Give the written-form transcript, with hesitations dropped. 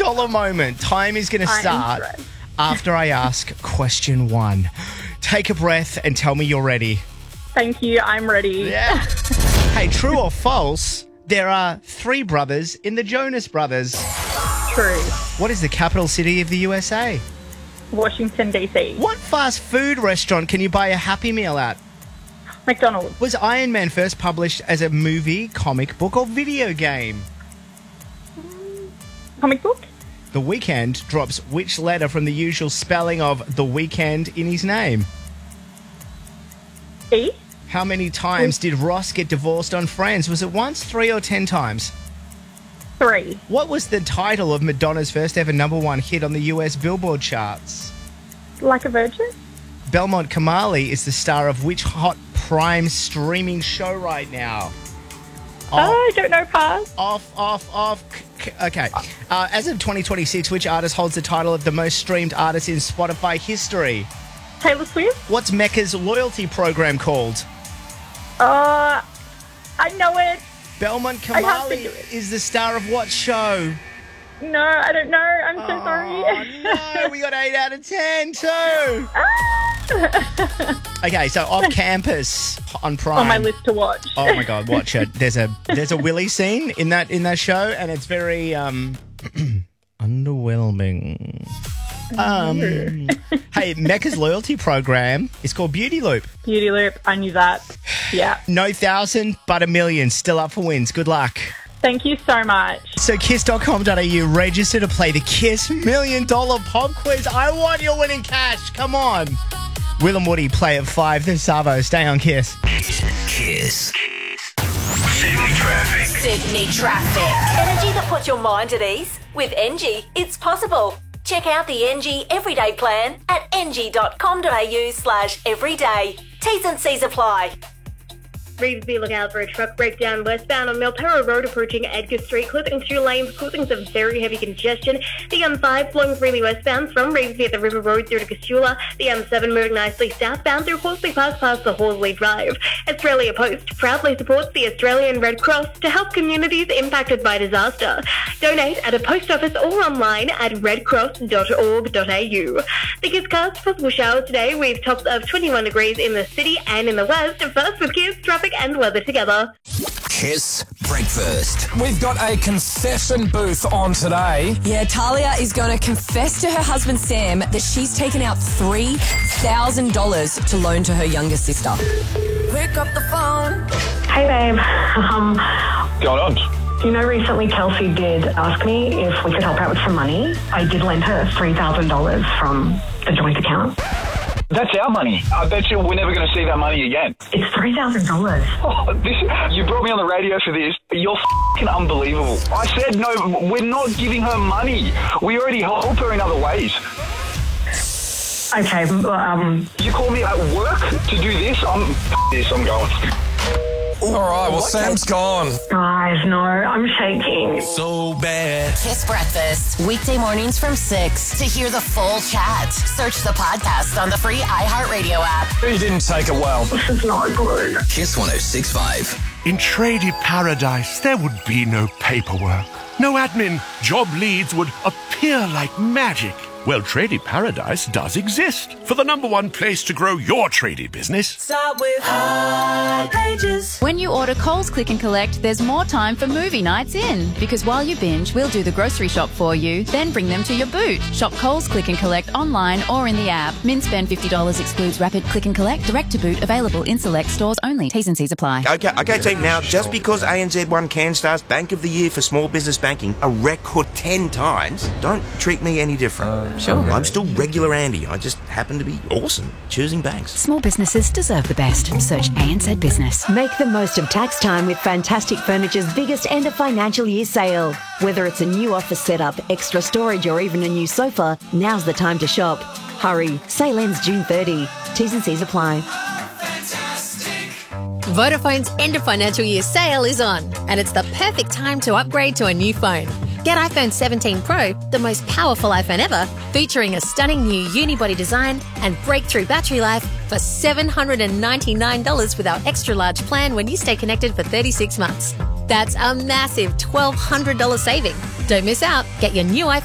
$1 moment. Time is going to start after I ask question 1. Take a breath and tell me you're ready. Thank you. I'm ready. Yeah. Hey, true or false, there are 3 brothers in the Jonas Brothers. True. What is the capital city of the USA? Washington, D.C. What fast food restaurant can you buy a Happy Meal at? McDonald's. Was Iron Man first published as a movie, comic book, or video game? Comic book? The Weeknd drops which letter from the usual spelling of The Weeknd in his name? E? How many times did Ross get divorced on Friends? Was it once, 3, or 10 times? 3. What was the title of Madonna's first ever #1 hit on the US Billboard charts? Like a Virgin? Belmont Kamali is the star of which hot prime streaming show right now? I don't know, pass. Off. Okay. As of 2026, which artist holds the title of the most streamed artist in Spotify history? Taylor Swift? What's Mecca's loyalty program called? I know it. Belmont I have to Kamali do it. is the star of what show? No, I don't know. I'm so sorry. Oh, no, we got 8 out of 10 too. Okay, so off campus on Prime. On my list to watch. Oh my God, watch it. There's a Willy scene in that show, and it's very underwhelming. Hey, Mecca's loyalty program is called Beauty Loop. Beauty Loop. I knew that. Yeah. No 1,000, but 1 million. Still up for wins. Good luck. Thank you so much. So kiss.com.au, register to play the Kiss $1 Million Pop Quiz. I want your winning cash. Come on. Will and Woody play at 5. There's Savo. Stay on Kiss. Kiss. Sydney traffic. Sydney traffic. Energy that puts your mind at ease. With NG, it's possible. Check out the NG Everyday Plan at ng.com.au/everyday. T's and C's apply. Reevesby, look out for a truck breakdown westbound on Milperra Road approaching Edgar Street, closing 2 lanes, causing some very heavy congestion. The M5 flowing freely westbound from Reevesby at the River Road through to Casula. The M7 moving nicely southbound through Horsley Park past the Horsley Drive. Australia Post proudly supports the Australian Red Cross to help communities impacted by disaster. Donate at a post office or online at redcross.org.au. The KissCast, possible showers today with tops of 21 degrees in the city and in the west. First with Kiss, traffic and weather together. Kiss Breakfast. We've got a confession booth on today. Yeah, Talia is going to confess to her husband Sam that she's taken out $3,000 to loan to her younger sister. Pick up the phone. Hey babe, What's going on? you know recently Kelsey did ask me if we could help out with some money. I did lend her $3,000 from the joint account. That's our money. I bet you we're never going to see that money again. It's $3,000. Oh, you brought me on the radio for this. You're f***ing unbelievable. I said no, we're not giving her money. We already help her in other ways. Okay, You call me at work to do this? I'm going. All right, well, Sam's gone. guys, no, I'm shaking. So bad. Kiss Breakfast. Weekday mornings from 6. To hear the full chat, search the podcast on the free iHeartRadio app. You didn't take it well. This is not good. Kiss 106.5. In Tradie Paradise, there would be no paperwork, no admin. Job leads would appear like magic. Well, Tradie Paradise does exist for the #1 place to grow your tradie business. Start with High Pages. When you order Coles Click and Collect, there's more time for movie nights in. Because while you binge, we'll do the grocery shop for you, then bring them to your boot. Shop Coles Click and Collect online or in the app. Min spend $50 excludes rapid click and collect, direct to boot, available in select stores only. T's and C's apply. Okay, team. Now, just because ANZ won CanStar's Bank of the Year for small business banking a record 10 times, don't treat me any different. Sure. I'm still regular Andy. I just happen to be awesome choosing banks. Small businesses deserve the best. Search ANZ Business. Make the most of tax time with Fantastic Furniture's biggest end of financial year sale. Whether it's a new office setup, extra storage or even a new sofa, now's the time to shop. Hurry, sale ends June 30. T's and C's apply. Vodafone's end of financial year sale is on, and it's the perfect time to upgrade to a new phone. Get iPhone 17 Pro, the most powerful iPhone ever, featuring a stunning new unibody design and breakthrough battery life for $799 with our extra large plan when you stay connected for 36 months. That's a massive $1,200 saving. Don't miss out. Get your new iPhone